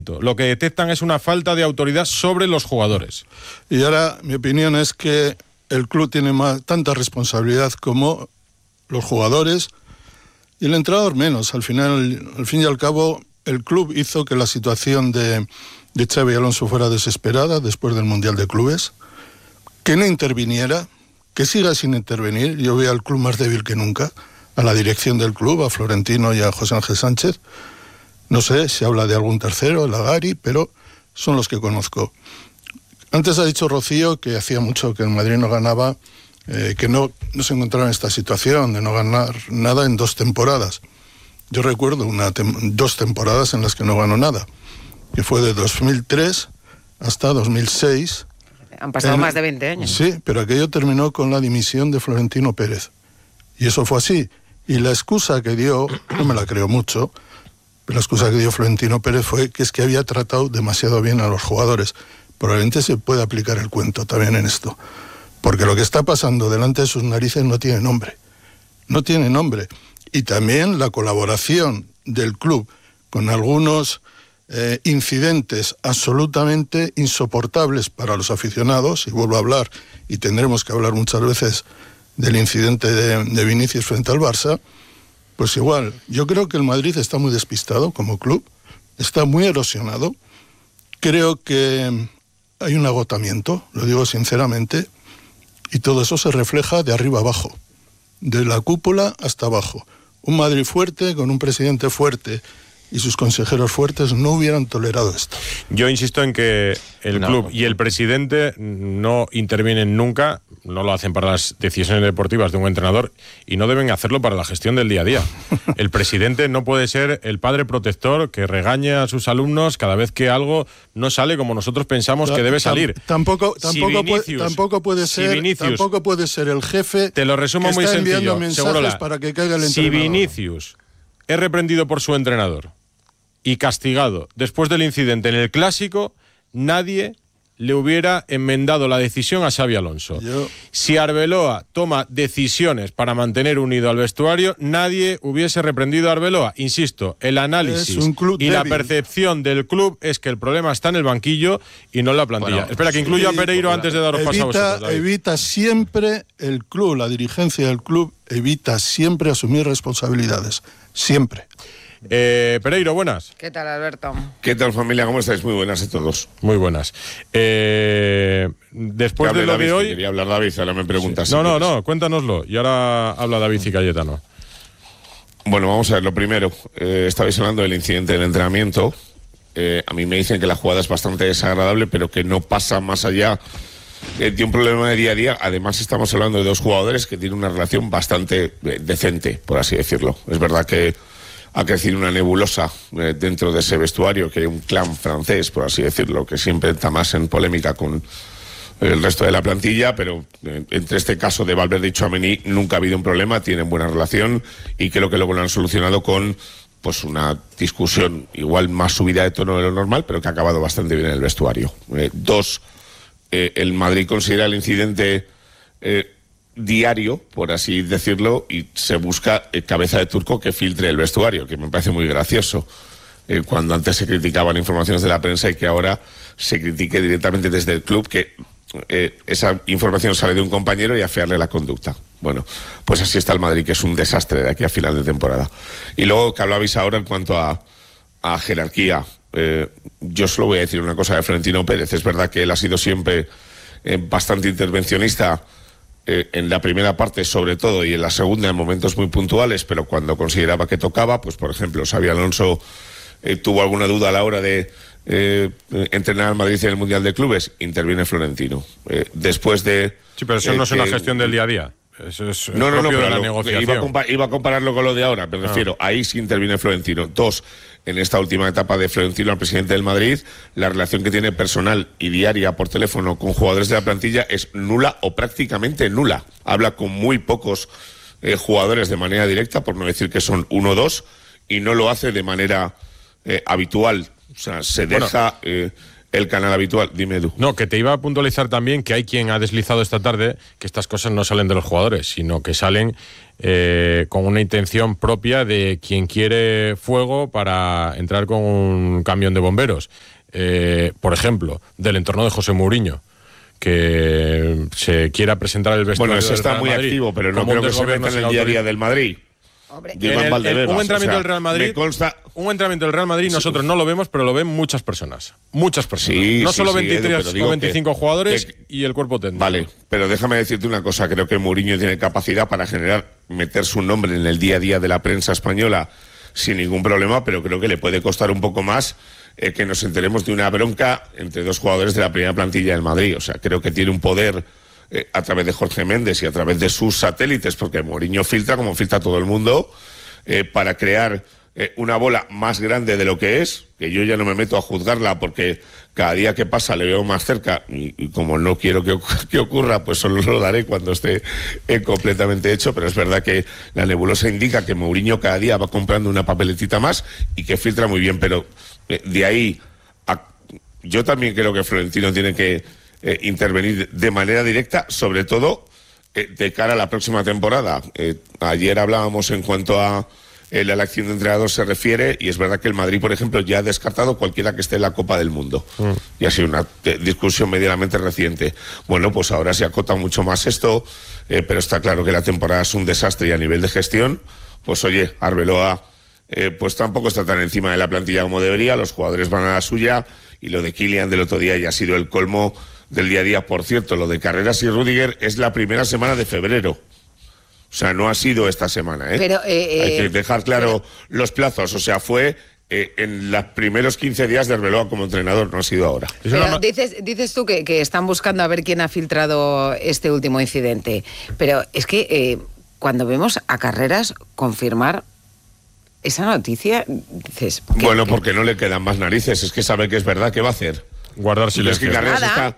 Lo que detectan es una falta de autoridad sobre los jugadores. Y ahora mi opinión es que el club tiene tanta responsabilidad como los jugadores y el entrenador menos. Al fin y al cabo, el club hizo que la situación de Xabi Alonso fuera desesperada después del Mundial de Clubes, que no interviniera, que siga sin intervenir. Yo veo al club más débil que nunca, a la dirección del club, a Florentino y a José Ángel Sánchez. No sé si habla de algún tercero, el Agari, pero son los que conozco. Antes ha dicho Rocío que hacía mucho que el Madrid no ganaba, que no se encontraba en esta situación de no ganar nada en 2 temporadas. Yo recuerdo 2 temporadas en las que no ganó nada, que fue de 2003 hasta 2006. Han pasado más de 20 años. Sí, pero aquello terminó con la dimisión de Florentino Pérez. Y eso fue así. Y la excusa que dio, no me la creo mucho, pero la excusa que dio Florentino Pérez fue que es que había tratado demasiado bien a los jugadores. Probablemente se puede aplicar el cuento también en esto. Porque lo que está pasando delante de sus narices no tiene nombre. No tiene nombre. Y también la colaboración del club con algunos incidentes absolutamente insoportables para los aficionados, y vuelvo a hablar, y tendremos que hablar muchas veces del incidente de Vinicius frente al Barça, pues igual, yo creo que el Madrid está muy despistado como club, está muy erosionado, creo que hay un agotamiento, lo digo sinceramente, y todo eso se refleja de arriba abajo, de la cúpula hasta abajo. Un Madrid fuerte, con un presidente fuerte y sus consejeros fuertes, no hubieran tolerado esto. Yo insisto en que el club y el presidente no intervienen nunca, no lo hacen para las decisiones deportivas de un entrenador y no deben hacerlo para la gestión del día a día. El presidente no puede ser el padre protector que regaña a sus alumnos cada vez que algo no sale como nosotros pensamos que debe salir. Tampoco puede ser el jefe. Te lo resumo que muy está sencillo. enviando mensajes para que caiga el entrenador. Si Vinicius es reprendido por su entrenador y castigado después del incidente en el Clásico, nadie le hubiera enmendado la decisión a Xabi Alonso. Si Arbeloa toma decisiones para mantener unido al vestuario, nadie hubiese reprendido a Arbeloa. Insisto, el análisis y la percepción del club es que el problema está en el banquillo y no en la plantilla. Bueno, espera, que incluya a Pereiro antes de daros paso a vosotros. Evita siempre el club, la dirigencia del club, evita siempre asumir responsabilidades. Siempre. Pereiro, buenas. ¿Qué tal, Alberto? ¿Qué tal, familia? ¿Cómo estáis? Muy buenas a todos. Muy buenas. Después de lo David, de hoy... Quería hablar David, ahora me preguntas. Sí. No, cuéntanoslo. Y ahora habla David y Cayetano. Bueno, vamos a ver, lo primero. Estabais hablando del incidente del entrenamiento. A mí me dicen que la jugada es bastante desagradable, pero que no pasa más allá de un problema de día a día. Además, estamos hablando de 2 jugadores que tienen una relación bastante decente, por así decirlo. Es verdad que ha crecido una nebulosa dentro de ese vestuario, que hay un clan francés, por así decirlo, que siempre está más en polémica con el resto de la plantilla, pero entre este caso de Valverde y Tchouaméni nunca ha habido un problema, tienen buena relación y creo que luego lo han solucionado con pues una discusión igual más subida de tono de lo normal, pero que ha acabado bastante bien en el vestuario. 2, el Madrid considera el incidente diario, por así decirlo, y se busca cabeza de turco que filtre el vestuario, que me parece muy gracioso. Cuando antes se criticaban informaciones de la prensa y que ahora se critique directamente desde el club que esa información sale de un compañero y afearle la conducta. Bueno, pues así está el Madrid, que es un desastre de aquí a final de temporada. Y luego que hablabais ahora en cuanto a jerarquía, yo solo voy a decir una cosa de Florentino Pérez. Es verdad que él ha sido siempre bastante intervencionista en la primera parte sobre todo y en la segunda en momentos muy puntuales, pero cuando consideraba que tocaba, pues por ejemplo Xabi Alonso tuvo alguna duda a la hora de entrenar al Madrid en el Mundial de Clubes, interviene Florentino. Después de... Sí, pero eso no es una gestión del día a día. Eso es propio de la negociación. Iba a compararlo con lo de ahora, pero refiero, ahí sí interviene Florentino. 2, en esta última etapa de Florentino al presidente del Madrid, la relación que tiene personal y diaria por teléfono con jugadores de la plantilla es nula o prácticamente nula. Habla con muy pocos jugadores de manera directa, por no decir que son 1 o 2, y no lo hace de manera habitual. O sea, se deja el canal habitual. Dime, Edu. No, que te iba a puntualizar también que hay quien ha deslizado esta tarde que estas cosas no salen de los jugadores, sino que salen con una intención propia de quien quiere fuego para entrar con un camión de bomberos. Por ejemplo, del entorno de José Mourinho, que se quiera presentar el vestuario. Bueno, eso está muy activo, pero no creo que se meta en el día a día del Madrid. Un entrenamiento del Real Madrid, un entrenamiento del Real Madrid nosotros no lo vemos, pero lo ven muchas personas. Muchas personas. Sí, no solo 23 Edu, o 25 jugadores y el cuerpo técnico. Vale, pero déjame decirte una cosa. Creo que Mourinho tiene capacidad para meter su nombre en el día a día de la prensa española sin ningún problema, pero creo que le puede costar un poco más que nos enteremos de una bronca entre dos jugadores de la primera plantilla del Madrid. O sea, creo que tiene un poder a través de Jorge Méndez y a través de sus satélites, porque Mourinho filtra, como filtra todo el mundo, para crear una bola más grande de lo que es, que yo ya no me meto a juzgarla porque cada día que pasa le veo más cerca y como no quiero que ocurra, pues solo lo daré cuando esté completamente hecho, pero es verdad que la nebulosa indica que Mourinho cada día va comprando una papeletita más y que filtra muy bien, pero de ahí yo también creo que Florentino tiene que intervenir de manera directa, sobre todo de cara a la próxima temporada. Ayer hablábamos en cuanto a la elección de entrenador se refiere, y es verdad que el Madrid, por ejemplo, ya ha descartado cualquiera que esté en la Copa del Mundo. Y ha sido una discusión medianamente reciente. Bueno, pues ahora se acota mucho más esto, pero está claro que la temporada es un desastre y a nivel de gestión, pues oye, Arbeloa pues tampoco está tan encima de la plantilla como debería, los jugadores van a la suya, y lo de Kylian del otro día ya ha sido el colmo del día a día. Por cierto, lo de Carreras y Rüdiger es la primera semana de febrero. O sea, no ha sido esta semana, ¿eh? Pero, hay que dejar claro los plazos. O sea, fue en los primeros 15 días de Arbeloa como entrenador, no ha sido ahora. Pero dices tú que están buscando a ver quién ha filtrado este último incidente. Pero es que cuando vemos a Carreras confirmar esa noticia, dices... Bueno, porque no le quedan más narices. Es que sabe que es verdad. ¿Qué va a hacer? Guardar silencio. Es que Carreras está...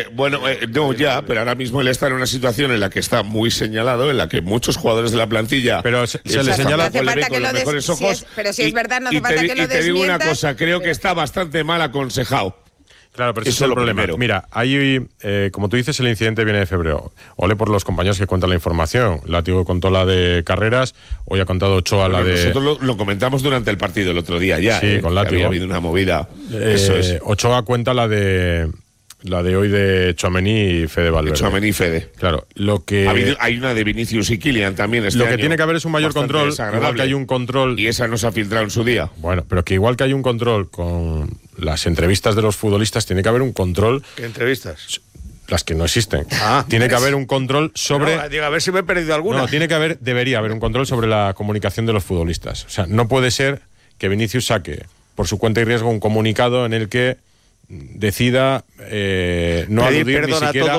no, ya, pero ahora mismo él está en una situación en la que está muy señalado, en la que muchos jugadores de la plantilla... Pero se le señala... No hace falta que lo des... Pero si es verdad, no hace falta que lo desmientas. Y te digo una cosa, creo que está bastante mal aconsejado. Claro, pero eso es el problema. Primero. Mira, ahí, como tú dices, el incidente viene de febrero. Ole por los compañeros que cuentan la información. Látigo contó la de Carreras, hoy ha contado Ochoa la de... Nosotros lo comentamos durante el partido el otro día ya. Sí, con Látigo. Había habido una movida. Eso es. Ochoa cuenta la de hoy de Tchouaméni y Fede Valverde. Tchouaméni y Fede. Claro, lo que... hay una de Vinicius y Kylian también lo que tiene que haber es un mayor control, igual que hay un control... Y esa no se ha filtrado en su día. Bueno, pero que igual que hay un control con las entrevistas de los futbolistas, tiene que haber un control... ¿Qué entrevistas? Las que no existen. Tiene que haber un control sobre... No, digo, a ver si me he perdido alguna. No, debería haber un control sobre la comunicación de los futbolistas. O sea, no puede ser que Vinicius saque por su cuenta y riesgo un comunicado en el que decida no aludir ni siquiera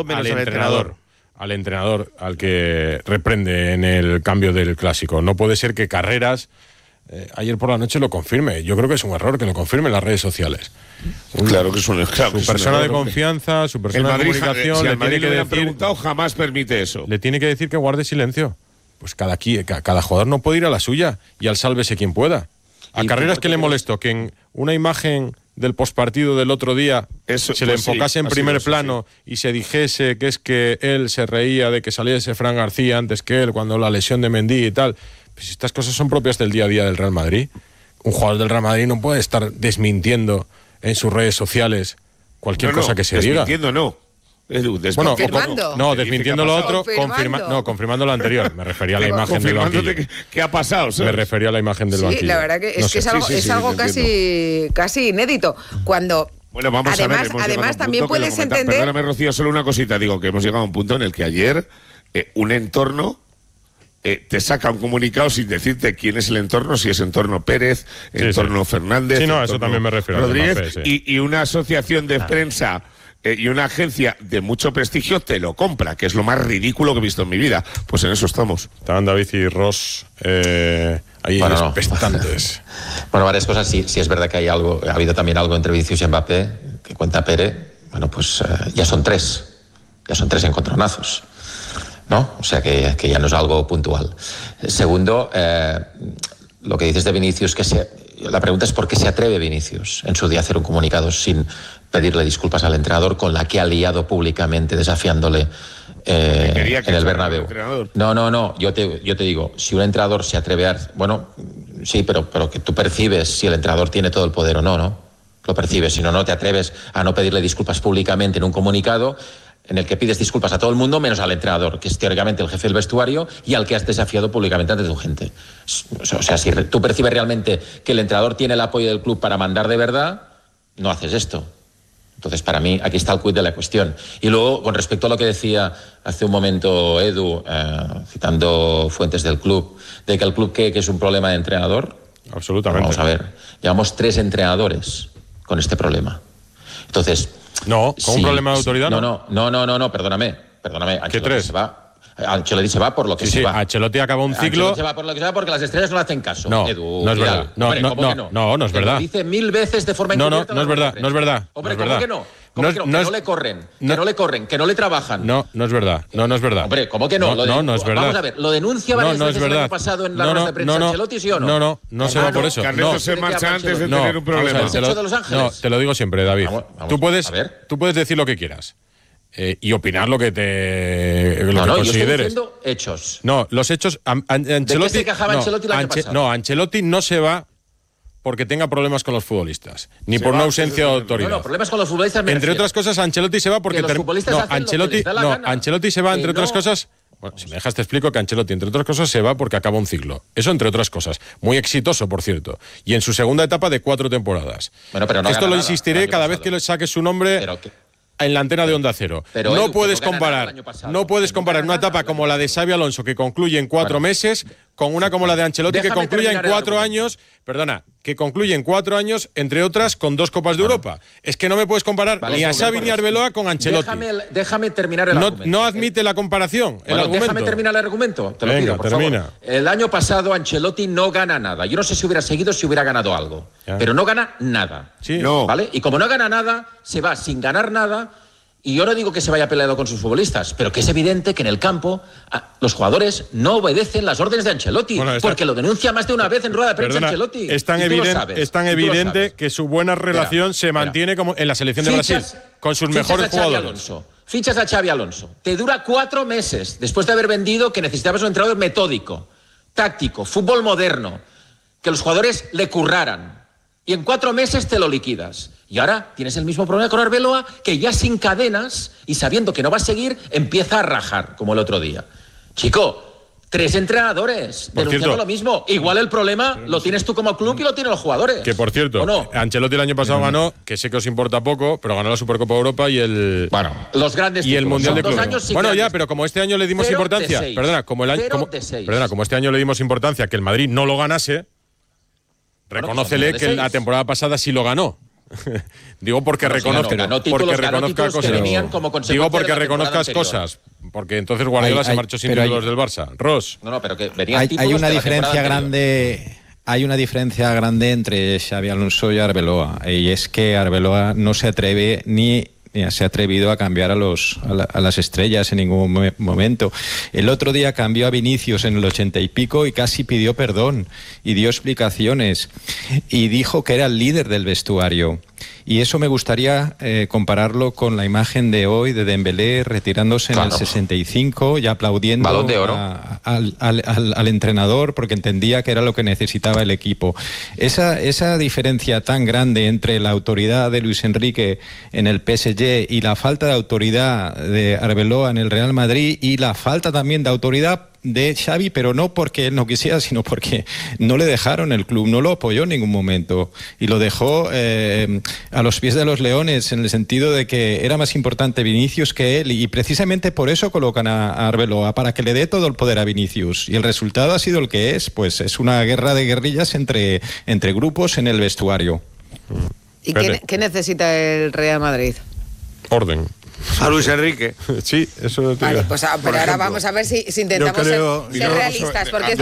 al entrenador al que reprende en el cambio del clásico. No puede ser que Carreras ayer por la noche lo confirme. Yo creo que es un error que lo confirme en las redes sociales. Claro que es un error. Su persona de confianza, su persona de comunicación, si le tiene que decir, preguntado, jamás permite eso. Le tiene que decir que guarde silencio. Pues cada jugador no puede ir a la suya y al sálvese quien pueda. A Carreras, ¿qué le molestó? Que en una imagen del postpartido del otro día se le enfocase en primer plano y se dijese que es que él se reía de que saliese Fran García antes que él cuando la lesión de Mendy y tal. Pues estas cosas son propias del día a día del Real Madrid. Un jugador del Real Madrid no puede estar desmintiendo en sus redes sociales cualquier cosa que se diga. Desmintiendo no. Edu, confirmando. No, desmintiendo lo otro, confirmando lo anterior. Me refería a la imagen del banquillo. ¿Qué ha pasado? ¿Sabes? Me refería a la imagen del banquillo. Sí, la verdad que es algo casi inédito. Cuando... Bueno, vamos a ver. Además también puedes entender... Perdóname, Rocío, solo una cosita. Digo que hemos llegado a un punto en el que ayer un entorno te saca un comunicado sin decirte quién es el entorno, si es entorno Pérez, entorno Fernández... Sí, no, eso también me refiero. Rodríguez, y una asociación de prensa... y una agencia de mucho prestigio te lo compra, que es lo más ridículo que he visto en mi vida. Pues en eso estamos. Estaban David y Ross ahí expectantes. Bueno, varias cosas. Sí es verdad que ha habido también algo entre Vinicius y Mbappé, que cuenta Pérez. Bueno, pues ya son tres encontronazos, ¿no? O sea que ya no es algo puntual. Segundo, lo que dices de Vinicius, la pregunta es por qué se atreve Vinicius en su día a hacer un comunicado sin pedirle disculpas al entrenador con la que ha liado públicamente desafiándole en el Bernabéu. No, yo te digo, si un entrenador se atreve a... Bueno, sí, pero que tú percibes si el entrenador tiene todo el poder o no, ¿no? Lo percibes, si no, no te atreves a no pedirle disculpas públicamente en un comunicado en el que pides disculpas a todo el mundo menos al entrenador, que es teóricamente el jefe del vestuario y al que has desafiado públicamente ante tu gente. O sea, si tú percibes realmente que el entrenador tiene el apoyo del club para mandar de verdad, no haces esto. Entonces, para mí, aquí está el quid de la cuestión. Y luego, con respecto a lo que decía hace un momento Edu, citando fuentes del club, de que el club que es un problema de entrenador. Absolutamente. Vamos a ver, llevamos 3 entrenadores con este problema. Entonces... No, ¿con un problema de autoridad? No, perdóname. ¿Qué 3? Ancelotti se va por lo que se va. Ancelotti acaba un ciclo. Ancelotti se va por lo que se va porque las estrellas no le hacen caso. No, Edu, no es verdad. No es verdad. Lo dice 1000 veces de forma encubierta. No es verdad. Hombre, ¿cómo que no? ¿Cómo que no le corren? Que no le trabajan. No es verdad. No es verdad. Hombre, ¿cómo que no? No es verdad. Vamos a ver, ¿lo denuncia varias veces el año pasado en la rueda de prensa Ancelotti, sí o no? No se va por eso. Carleto se marcha antes de tener un problema. No, te lo digo siempre, David. Tú puedes decir lo que quieras. Y opinar lo que consideres. Yo estoy diciendo hechos. No, los hechos. Ancelotti, ¿de qué se quejaba Ancelotti el año pasado? No, Ancelotti no se va porque tenga problemas con los futbolistas, ni por una ausencia de autoridad. No, problemas con los futbolistas. Entre otras cosas, Ancelotti se va porque los futbolistas hacen lo que les da la gana. Ancelotti se va entre otras cosas. Bueno, si me dejas te explico que Ancelotti, entre otras cosas, se va porque acaba un ciclo. Eso entre otras cosas. Muy exitoso, por cierto. Y en su segunda etapa de 4 temporadas. Bueno, pero no esto lo nada, insistiré cada vez que le saques su nombre en la antena de Onda Cero. Pero, no Edu, puedes comparar una etapa como la de Xabi Alonso, que concluye en 4 meses, con una como la de Ancelotti, que concluye en 4 años. Perdona, que concluye en 4 años, entre otras, con 2 Copas de Europa. Es que no me puedes comparar ni a Xavi ni a Arbeloa con Ancelotti. Déjame terminar el argumento. No admite la comparación. Déjame terminar el argumento. Te lo pido, por favor. El año pasado Ancelotti no gana nada. Yo no sé si hubiera seguido, si hubiera ganado algo. Pero no gana nada. Sí. No. ¿Vale? Y como no gana nada, se va sin ganar nada. Y yo no digo que se vaya peleado con sus futbolistas, pero que es evidente que en el campo los jugadores no obedecen las órdenes de Ancelotti, porque lo denuncia más de una vez en rueda de prensa Ancelotti. Es tan evidente que su buena relación se mantiene como en la selección de Brasil, con sus mejores jugadores. Fichas a Xabi Alonso. Te dura 4 meses después de haber vendido que necesitabas un entrenador metódico, táctico, fútbol moderno, que los jugadores le curraran. Y en 4 meses te lo liquidas. Y ahora tienes el mismo problema con Arbeloa, que ya sin cadenas y sabiendo que no va a seguir, empieza a rajar, como el otro día. Chico, 3 entrenadores denunciando lo mismo. Igual el problema lo tienes tú como club y lo tienen los jugadores. Que, por cierto, Ancelotti el año pasado ganó, que sé que os importa poco, pero ganó la Supercopa de Europa y el... Bueno, los grandes y el Mundial de Clubes. Bueno, ya, pero como este año le dimos importancia... como este año le dimos importancia que el Madrid no lo ganase, reconócele que la temporada pasada sí lo ganó. Digo porque reconozcas cosas. Digo porque reconozcas cosas. Porque entonces Guardiola se marchó sin títulos del Barça. Ross. Pero que venían hay una diferencia grande. Hay una diferencia grande entre Xabi Alonso y Arbeloa. Y es que Arbeloa no se atreve ni se ha atrevido a cambiar a las estrellas en ningún momento. El otro día cambió a Vinicius en el 80 y pico y casi pidió perdón y dio explicaciones y dijo que era el líder del vestuario. Y eso me gustaría compararlo con la imagen de hoy de Dembélé retirándose en el 65 y aplaudiendo Balón de Oro. al entrenador porque entendía que era lo que necesitaba el equipo. Esa diferencia tan grande entre la autoridad de Luis Enrique en el PSG y la falta de autoridad de Arbeloa en el Real Madrid y la falta también de autoridad de Xavi, pero no porque él no quisiera, sino porque no le dejaron el club, no lo apoyó en ningún momento y lo dejó a los pies de los leones, en el sentido de que era más importante Vinicius que él, y precisamente por eso colocan a Arbeloa, para que le dé todo el poder a Vinicius, y el resultado ha sido el que es, pues es una guerra de guerrillas entre grupos en el vestuario. ¿Y qué necesita el Real Madrid? Orden. A Luis Enrique. Sí, eso te vale, pues pero ahora vamos a ver si intentamos ser realistas, porque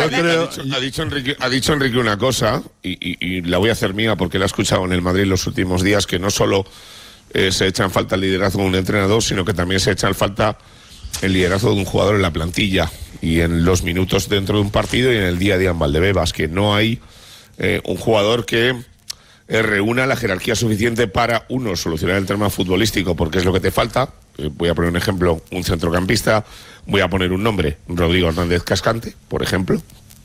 ha dicho Enrique una cosa, y la voy a hacer mía porque la he escuchado en el Madrid los últimos días, que no solo se echa en falta el liderazgo de un entrenador, sino que también se echa en falta el liderazgo de un jugador en la plantilla y en los minutos dentro de un partido y en el día a día en Valdebebas, que no hay un jugador que reúna la jerarquía suficiente para, uno, solucionar el tema futbolístico, porque es lo que te falta. Voy a poner un ejemplo, un centrocampista, voy a poner un nombre, Rodrigo Hernández Cascante, por ejemplo.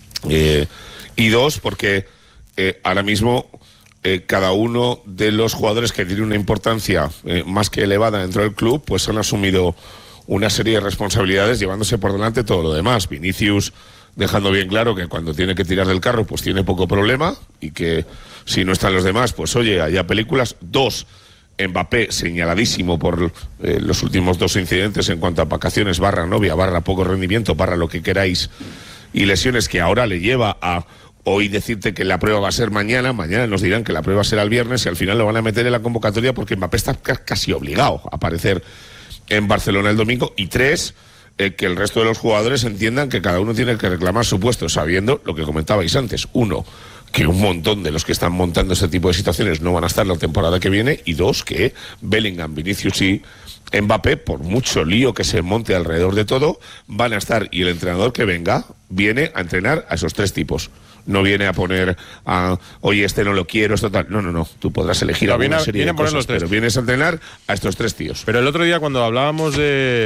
Y dos, porque ahora mismo cada uno de los jugadores que tiene una importancia más que elevada dentro del club, pues han asumido una serie de responsabilidades llevándose por delante todo lo demás. Vinicius dejando bien claro que cuando tiene que tirar del carro pues tiene poco problema y que si no están los demás, pues oye, haya películas. Dos, Mbappé señaladísimo por los últimos 2 incidentes en cuanto a vacaciones / novia / poco rendimiento / lo que queráis y lesiones que ahora le lleva a hoy decirte que la prueba va a ser mañana nos dirán que la prueba será el viernes y al final lo van a meter en la convocatoria porque Mbappé está casi obligado a aparecer en Barcelona el domingo. Y 3, que el resto de los jugadores entiendan que cada uno tiene que reclamar su puesto, sabiendo lo que comentabais antes. 1, que un montón de los que están montando este tipo de situaciones no van a estar la temporada que viene. Y 2, que Bellingham, Vinicius y Mbappé, por mucho lío que se monte alrededor de todo, van a estar, y el entrenador que venga viene a entrenar a esos 3 tipos. No viene a poner a, oye, este no lo quiero, esto tal. No. Tú podrás elegir alguna serie de cosas, pero vienes a entrenar a estos 3 tíos. Pero el otro día cuando hablábamos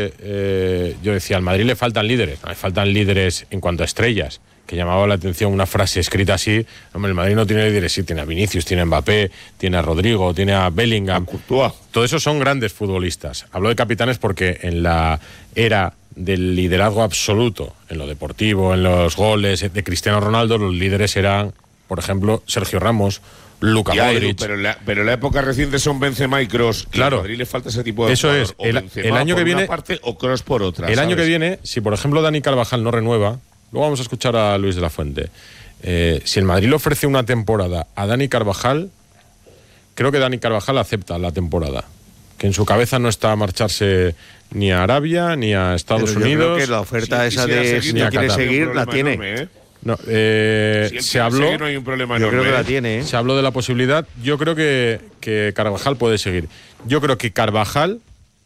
de... yo decía, al Madrid le faltan líderes en cuanto a estrellas, que llamaba la atención una frase escrita así. Hombre, el Madrid no tiene líderes, sí, tiene a Vinicius, tiene a Mbappé, tiene a Rodrigo, tiene a Bellingham. A Courtois. Todos esos son grandes futbolistas. Hablo de capitanes porque en la era del liderazgo absoluto, en lo deportivo, en los goles de Cristiano Ronaldo, los líderes eran, por ejemplo, Sergio Ramos, Luka Modric. Pero en la época reciente son Benzema y Kroos. Claro. Y a Madrid le falta ese tipo de eso jugador, es. El año que viene, por una parte o Kroos por otra. El año que viene, si por ejemplo Dani Carvajal no renueva, luego vamos a escuchar a Luis de la Fuente. Si el Madrid le ofrece una temporada a Dani Carvajal, creo que Dani Carvajal acepta la temporada. Que en su cabeza no está a marcharse ni a Arabia ni a Estados Unidos. Yo creo que la oferta esa de si no quiere seguir la tiene. Enorme, No, si se habló. Seguir, no hay un problema yo enorme, creo que la tiene. Se habló de la posibilidad. Yo creo que Carvajal puede seguir. Yo creo que Carvajal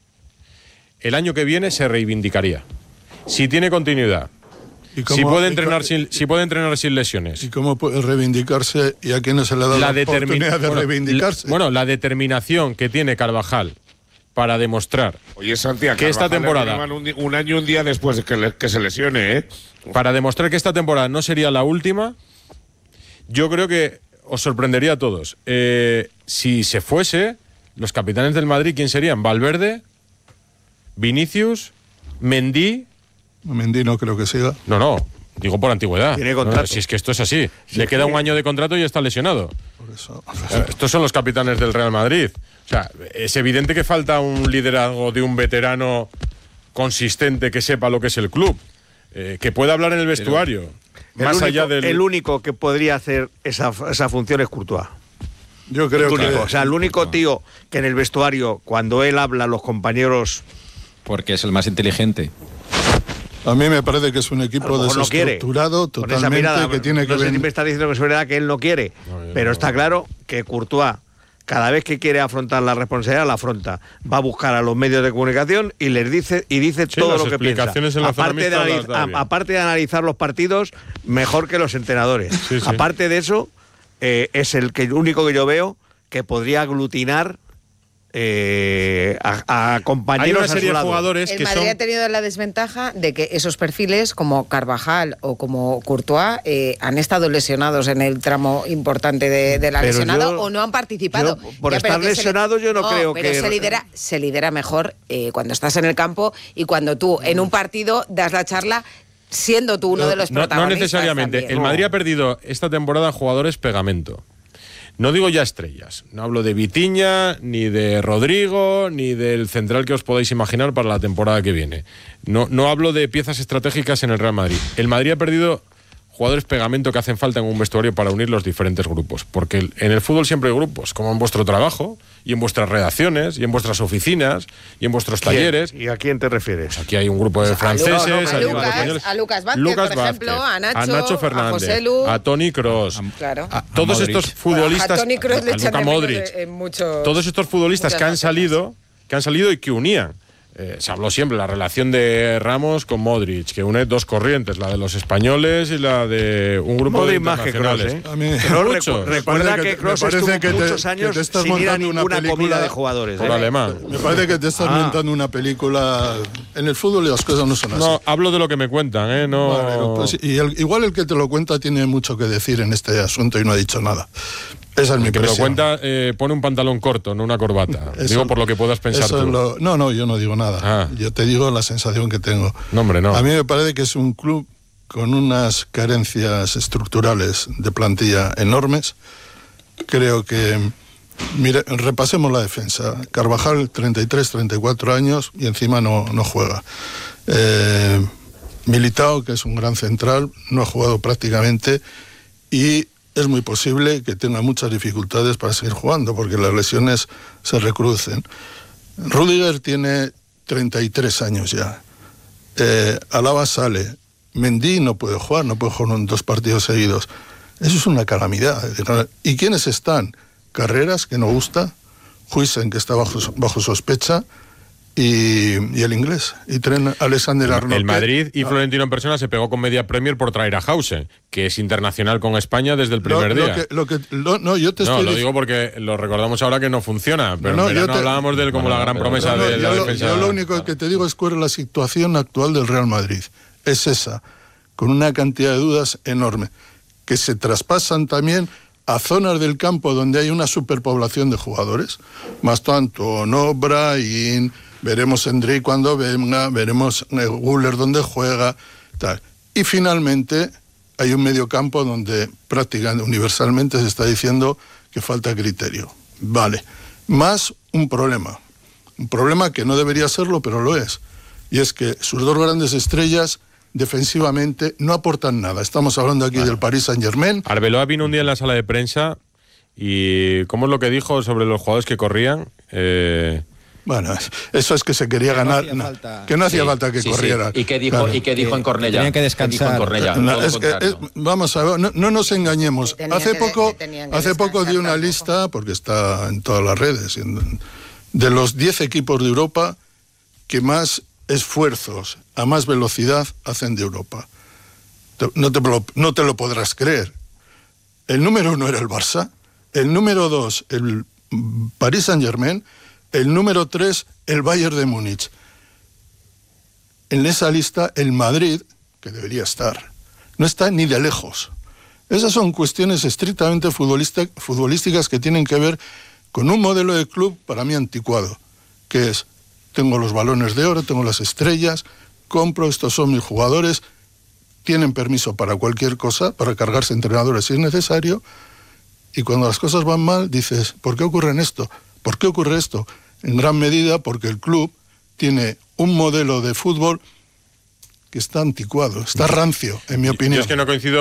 el año que viene se reivindicaría. Si tiene continuidad. Si puede entrenar sin lesiones. ¿Y cómo puede reivindicarse y a quiénes se le da la oportunidad de reivindicarse? La determinación que tiene Carvajal para demostrar Oye, Santiago, que esta temporada un año, un día después de que se lesione, para demostrar que esta temporada no sería la última, yo creo que os sorprendería a todos. Si se fuese, los capitanes del Madrid, ¿quién serían? Valverde, Vinicius, Mendy. Mendy no creo que siga. No, digo por antigüedad. Tiene contrato. No, si es que esto es así. Le queda un año de contrato y está lesionado. Por eso. Estos son los capitanes del Real Madrid. O sea, es evidente que falta un liderazgo de un veterano consistente que sepa lo que es el club, que pueda hablar en el vestuario. El único que podría hacer esa función es Courtois. Yo creo que... O sea, el único tío que en el vestuario, cuando él habla, los compañeros... Porque es el más inteligente. A mí me parece que es un equipo desestructurado, totalmente, mirada, que tiene que ver... No sé si venir... me está diciendo que es verdad que él no quiere, pero está claro que Courtois, cada vez que quiere afrontar la responsabilidad, la afronta. Va a buscar a los medios de comunicación y les dice todo lo que piensa. Aparte de analizar los partidos mejor que los entrenadores. Sí. Aparte de eso, es el único que yo veo que podría aglutinar a compañeros. Hay una serie de jugadores el que Madrid son... ha tenido la desventaja de que esos perfiles como Carvajal o como Courtois han estado lesionados en el tramo importante del lesionado o no han participado. Por estar lesionado yo no creo pero que... se lidera mejor cuando estás en el campo y cuando tú en un partido das la charla siendo tú uno de los protagonistas. No necesariamente. También. El Madrid ha perdido esta temporada jugadores pegamento. No digo ya estrellas, no hablo de Vitinha, ni de Rodrigo, ni del central que os podáis imaginar para la temporada que viene. No hablo de piezas estratégicas en el Real Madrid. El Madrid ha perdido jugadores pegamento que hacen falta en un vestuario para unir los diferentes grupos. Porque en el fútbol siempre hay grupos, como en vuestro trabajo, y en vuestras redacciones, y en vuestras oficinas, y en vuestros talleres. ¿Y a quién te refieres? Pues aquí hay un grupo de franceses, a Lucas Vázquez, por ejemplo, a Nacho Fernández, a José Lu, a Toni Kroos, claro. a todos estos futbolistas, a Toni Kroos le a Luka Modric, todos estos futbolistas que han salido y que unían se habló siempre la relación de Ramos con Modric, que une dos corrientes, la de los españoles y la de un grupo de internacionales. Recuerda que Kroos estuvo muchos años sin ir a ninguna comida de jugadores. Por alemán. Me parece que te estás montando una película. En el fútbol las cosas no son así. No, hablo de lo que me cuentan, no. Bueno, pues, igual el que te lo cuenta tiene mucho que decir en este asunto y no ha dicho nada. Esa es mi impresión. Que lo cuenta, pone un pantalón corto, no una corbata. Digo por lo que puedas pensar tú. No, yo no digo nada. Yo te digo la sensación que tengo. No, hombre, no. A mí me parece que es un club con unas carencias estructurales de plantilla enormes. Creo que... Mire, repasemos la defensa. Carvajal, 33, 34 años y encima no juega. Militao, que es un gran central, no ha jugado prácticamente y es muy posible que tenga muchas dificultades para seguir jugando porque las lesiones se recrudecen. Rüdiger tiene 33 años ya. Alaba sale. Mendy no puede jugar en 2 partidos seguidos. Eso es una calamidad. ¿Y quiénes están? Carreras, que no gusta, Huijsen, que está bajo sospecha, y el inglés, y Trent Alexander-Arnold. El Madrid y Florentino en persona se pegó con media Premier por traer a Hausen, que es internacional con España desde el primer día. Lo digo porque lo recordamos ahora que no funciona, pero no hablábamos de él como la gran promesa de la defensa. Yo lo único que te digo es cuál es la situación actual del Real Madrid. Es esa, con una cantidad de dudas enorme, que se traspasan también a zonas del campo donde hay una superpoblación de jugadores, más tanto no Brahim, veremos Endrick cuando venga, veremos Güler donde juega, tal. Y finalmente hay un medio campo donde prácticamente universalmente se está diciendo que falta criterio. Vale, más un problema que no debería serlo, pero lo es, y es que sus 2 grandes estrellas defensivamente no aportan nada. Estamos hablando aquí del Paris Saint-Germain. Arbeloa vino un día en la sala de prensa y ¿cómo es lo que dijo sobre los jugadores que corrían? Bueno, eso es que se quería ganar, que no hacía falta que corrieran. Sí. ¿Y qué dijo en Cornellá? Tenían que descansar. Vamos a ver, no nos engañemos. Hace poco di una lista, porque está en todas las redes, de los 10 equipos de Europa que más esfuerzos a más velocidad hacen de Europa. No te lo podrás creer. El número 1 era el Barça, el número 2 el Paris Saint-Germain, el número 3 el Bayern de Múnich. En esa lista el Madrid, que debería estar, no está ni de lejos. Esas son cuestiones estrictamente futbolísticas que tienen que ver con un modelo de club para mí anticuado, que es: tengo los balones de oro, tengo las estrellas, compro, estos son mis jugadores, tienen permiso para cualquier cosa, para cargarse entrenadores si es necesario, y cuando las cosas van mal dices, ¿por qué ocurre esto? ¿Por qué ocurre esto? En gran medida porque el club tiene un modelo de fútbol que está anticuado, está rancio, en mi opinión. Yo es que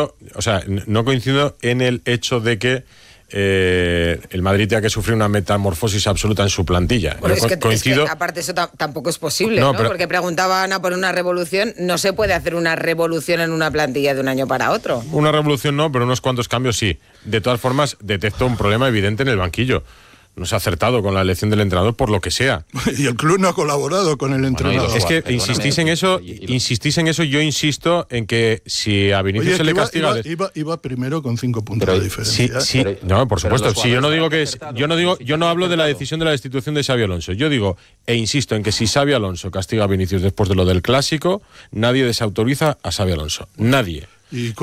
no coincido en el hecho de que el Madrid tenga que sufrir una metamorfosis absoluta en su plantilla. Bueno, es que aparte eso tampoco es posible, ¿no? Porque preguntaba Ana por una revolución. No se puede hacer una revolución en una plantilla de un año para otro. Una revolución no, pero unos cuantos cambios sí. De todas formas, detecto un problema evidente en el banquillo. No se ha acertado con la elección del entrenador por lo que sea. Y el club no ha colaborado con el entrenador. Es que insistís en eso, yo insisto en que si a Vinicius se le castiga... Iba primero con 5 puntos de diferencia. Sí, no, por supuesto. Si yo no digo que es, yo no hablo de la decisión de la destitución de Xabi Alonso. Yo digo e insisto en que si Xabi Alonso castiga a Vinicius después de lo del clásico, nadie desautoriza a Xabi Alonso. Nadie. Y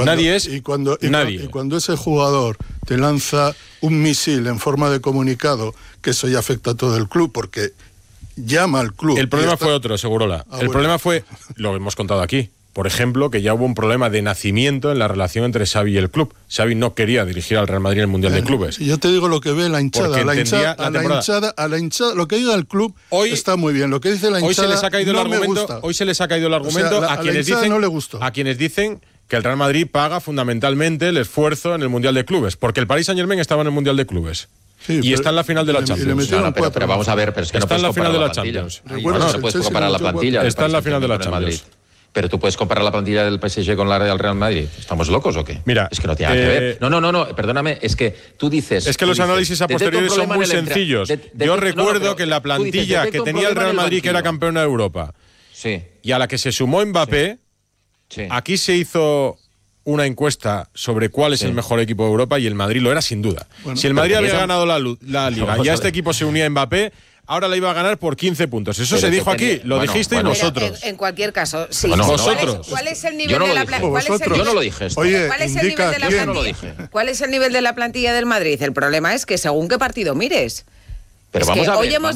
cuando ese jugador te lanza un misil en forma de comunicado, que eso ya afecta a todo el club, porque llama al club. El problema fue otro, Segurola. Problema fue, lo hemos contado aquí, por ejemplo, que ya hubo un problema de nacimiento en la relación entre Xavi y el club. Xavi no quería dirigir al Real Madrid en el Mundial de Clubes. Yo te digo lo que ve la hinchada. A la hinchada, lo que diga el club hoy, está muy bien. Lo que dice la hinchada, hoy se les ha caído el argumento. Hoy se les ha caído el argumento a quienes dicen que el Real Madrid paga fundamentalmente el esfuerzo en el Mundial de Clubes, porque el Paris Saint-Germain estaba en el Mundial de Clubes. Sí, y está en la final de la Champions. Pero vamos a ver, pero es que está no en la final de la Champions. No se puede comparar la plantilla. Está en la final de la Champions. Pero tú puedes comparar la plantilla del PSG con la del Real Madrid. ¿Estamos locos o qué? Mira, es que no tiene nada que ver. No, perdóname, es que tú dices... Es que los análisis a posteriori son muy sencillos. Yo recuerdo que la plantilla que tenía el Real Madrid, que era campeona de Europa, y a la que se sumó Mbappé, aquí se hizo una encuesta sobre cuál es el mejor equipo de Europa y el Madrid lo era sin duda. Bueno, si el Madrid había ganado la Liga y a este equipo se unía Mbappé, ahora la iba a ganar por 15 puntos. Eso se dijo aquí, lo dijisteis vosotros. En cualquier caso, sí. Vosotros. ¿Cuál es el nivel de la plantilla? Yo no lo dije. Oye, ¿cuál es el nivel de la plantilla? ¿Cuál es el nivel de la plantilla del Madrid? El problema es que según qué partido mires. Pero es vamos que a ver, hoy hemos